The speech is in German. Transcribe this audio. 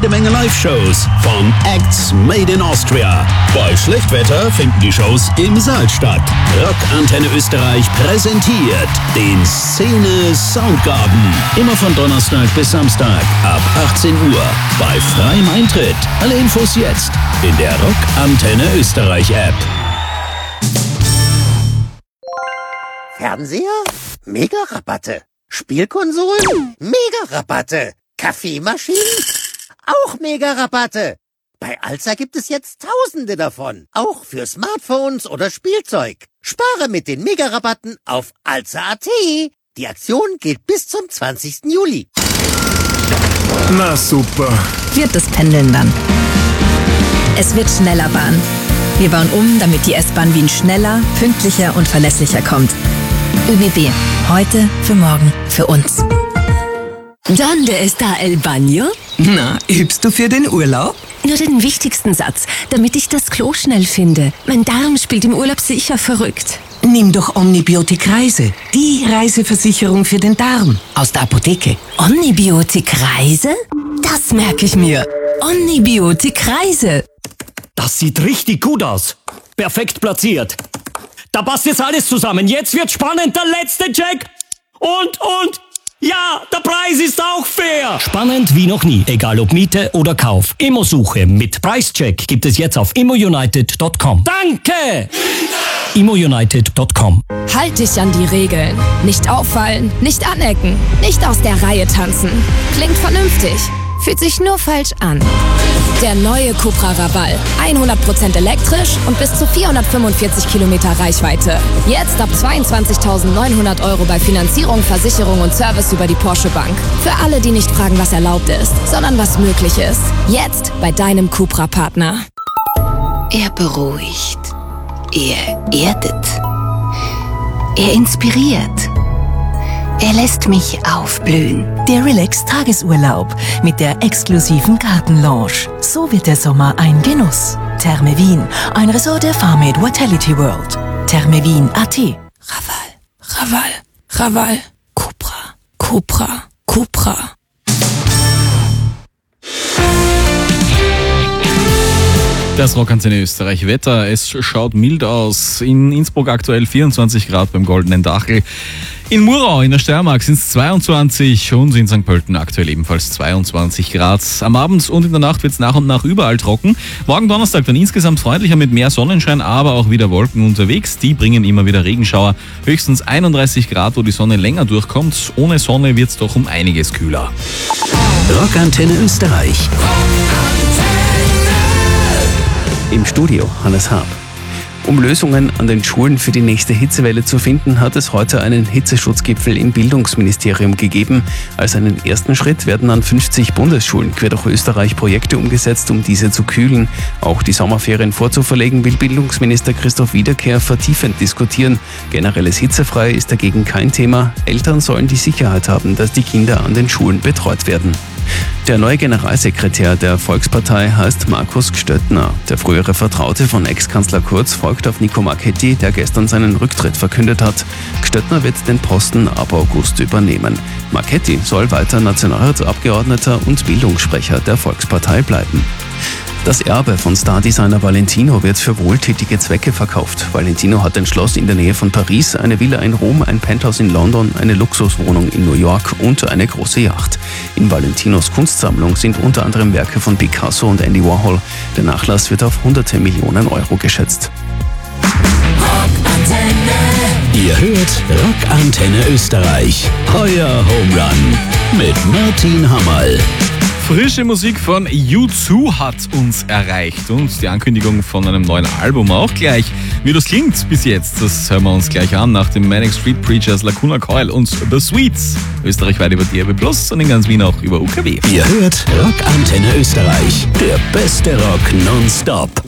jede Menge Live-Shows von Acts Made in Austria. Bei Schlechtwetter finden die Shows im Saal statt. Rockantenne Österreich präsentiert den Szene Soundgarden. Immer von Donnerstag bis Samstag ab 18 Uhr bei freiem Eintritt. Alle Infos jetzt in der Rockantenne Österreich App. Fernseher? Mega-Rabatte. Spielkonsolen? Mega-Rabatte. Kaffeemaschinen? Auch Mega-Rabatte. Bei Alza gibt es jetzt Tausende davon. Auch für Smartphones oder Spielzeug. Spare mit den Mega-Rabatten auf Alza.at. Die Aktion gilt bis zum 20. Juli. Na super. Wird das Pendeln dann. Es wird schneller Bahn. Wir bauen um, damit die S-Bahn Wien schneller, pünktlicher und verlässlicher kommt. ÖBB. Heute, für morgen, für uns. ¿Dónde está el baño? Na, übst du für den Urlaub? Nur den wichtigsten Satz, damit ich das Klo schnell finde. Mein Darm spielt im Urlaub sicher verrückt. Nimm doch Omnibiotik Reise. Die Reiseversicherung für den Darm. Aus der Apotheke. Omnibiotik Reise? Das merke ich mir. Omnibiotik Reise. Das sieht richtig gut aus. Perfekt platziert. Da passt jetzt alles zusammen. Jetzt wird spannend. Der letzte Check. Und. Ja, der Preis ist auch fair. Spannend wie noch nie. Egal ob Miete oder Kauf. Immosuche mit Preischeck gibt es jetzt auf immounited.com. Danke! immounited.com. Halt dich an die Regeln. Nicht auffallen, nicht anecken, nicht aus der Reihe tanzen. Klingt vernünftig. Fühlt sich nur falsch an. Der neue Cupra Raval. 100% elektrisch und bis zu 445 Kilometer Reichweite. Jetzt ab 22.900 € bei Finanzierung, Versicherung und Service über die Porsche Bank. Für alle, die nicht fragen, was erlaubt ist, sondern was möglich ist. Jetzt bei deinem Cupra-Partner. Er beruhigt. Er erdet. Er inspiriert. Er lässt mich aufblühen. Der Relax-Tagesurlaub mit der exklusiven Gartenlounge. So wird der Sommer ein Genuss. Therme Wien, ein Resort der Farmade Vitality World. Thermewien.at. Raval. Cupra. Das Rockantenne Österreich Wetter. Es schaut mild aus. In Innsbruck aktuell 24 Grad beim Goldenen Dachel. In Murau in der Steiermark sind es 22 und in St. Pölten aktuell ebenfalls 22 Grad. Am Abend und in der Nacht wird es nach und nach überall trocken. Morgen Donnerstag dann insgesamt freundlicher mit mehr Sonnenschein, aber auch wieder Wolken unterwegs. Die bringen immer wieder Regenschauer. Höchstens 31 Grad, wo die Sonne länger durchkommt. Ohne Sonne wird es doch um einiges kühler. Rockantenne Österreich. Im Studio Hannes Haab. Um Lösungen an den Schulen für die nächste Hitzewelle zu finden, hat es heute einen Hitzeschutzgipfel im Bildungsministerium gegeben. Als einen ersten Schritt werden an 50 Bundesschulen quer durch Österreich Projekte umgesetzt, um diese zu kühlen. Auch die Sommerferien vorzuverlegen, will Bildungsminister Christoph Wiederkehr vertiefend diskutieren. Generelles Hitzefrei ist dagegen kein Thema. Eltern sollen die Sicherheit haben, dass die Kinder an den Schulen betreut werden. Der neue Generalsekretär der Volkspartei heißt Markus Gstöttner. Der frühere Vertraute von Ex-Kanzler Kurz folgt auf Nico Marchetti, der gestern seinen Rücktritt verkündet hat. Gstöttner wird den Posten ab August übernehmen. Marchetti soll weiter Nationalratsabgeordneter und Bildungssprecher der Volkspartei bleiben. Das Erbe von Stardesigner Valentino wird für wohltätige Zwecke verkauft. Valentino hat ein Schloss in der Nähe von Paris, eine Villa in Rom, ein Penthouse in London, eine Luxuswohnung in New York und eine große Yacht. In Valentinos Kunstsammlung sind unter anderem Werke von Picasso und Andy Warhol. Der Nachlass wird auf hunderte Millionen Euro geschätzt. Ihr hört Rockantenne Österreich. Euer Home Run mit Martin Hammerl. Frische Musik von U2 hat uns erreicht und die Ankündigung von einem neuen Album auch gleich. Wie das klingt bis jetzt, das hören wir uns gleich an nach dem Manic Street Preachers, Lacuna Coil und The Sweets. Österreichweit über DAB+ und in ganz Wien auch über UKW. Ihr hört Rockantenne Österreich, der beste Rock nonstop.